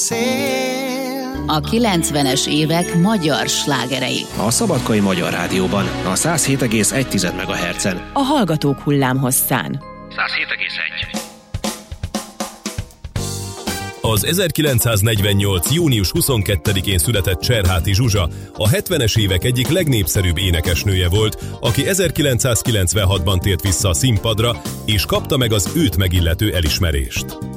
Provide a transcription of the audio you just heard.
A 90-es évek magyar slágerei. A Szabadkai Magyar Rádióban, a 107,1 MHz-en. A Hallgatók hullámhosszán. 107,1. Az 1948. június 22-én született Cserháti Zsuzsa a 70-es évek egyik legnépszerűbb énekesnője volt, aki 1996-ban tért vissza a színpadra, és kapta meg az őt megillető elismerést.